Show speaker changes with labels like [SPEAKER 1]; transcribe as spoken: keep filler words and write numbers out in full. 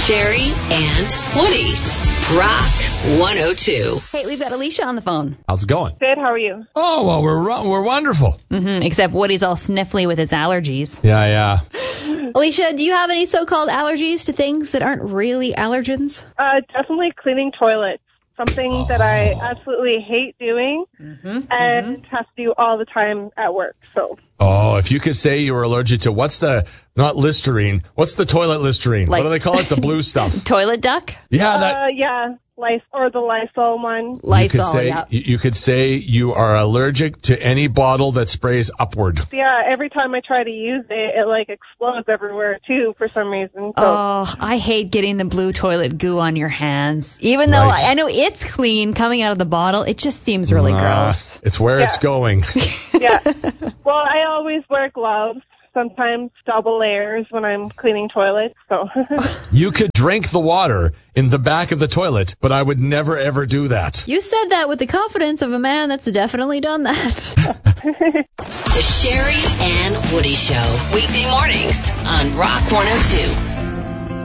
[SPEAKER 1] Sherry and Woody. Rock one oh two.
[SPEAKER 2] Hey, we've got Alicia on the phone.
[SPEAKER 3] How's it going?
[SPEAKER 4] Good, how are you?
[SPEAKER 3] Oh, well, we're we're wonderful.
[SPEAKER 2] Mm-hmm, except Woody's all sniffly with his allergies.
[SPEAKER 3] Yeah, yeah.
[SPEAKER 5] Alicia, do you have any so-called allergies to things that aren't really allergens?
[SPEAKER 4] Uh, definitely cleaning toilets. Something oh. that I absolutely hate doing mm-hmm, and mm-hmm. have to do all the time at work. So.
[SPEAKER 3] Oh, if you could say you were allergic to, what's the, not Listerine, what's the toilet Listerine? Like, what do they call it? The blue stuff.
[SPEAKER 2] Toilet duck?
[SPEAKER 3] Yeah. That,
[SPEAKER 4] uh, yeah. Lys- or the Lysol one.
[SPEAKER 2] Lysol,
[SPEAKER 3] you could say,
[SPEAKER 2] yeah.
[SPEAKER 3] You could say you are allergic to any bottle that sprays upward.
[SPEAKER 4] Yeah, every time I try to use it, it like explodes everywhere too for some reason. So.
[SPEAKER 2] Oh, I hate getting the blue toilet goo on your hands. Even though right. I know it's clean coming out of the bottle, it just seems really uh, gross.
[SPEAKER 3] It's where
[SPEAKER 4] yeah.
[SPEAKER 3] it's going.
[SPEAKER 4] Yeah. Well, I always wear gloves. Sometimes double layers when I'm cleaning toilets. So
[SPEAKER 3] you could drink the water in the back of the toilet, but I would never, ever do that.
[SPEAKER 5] You said that with the confidence of a man that's definitely done that.
[SPEAKER 1] The Sherry and Woody Show. Weekday mornings on Rock one oh two.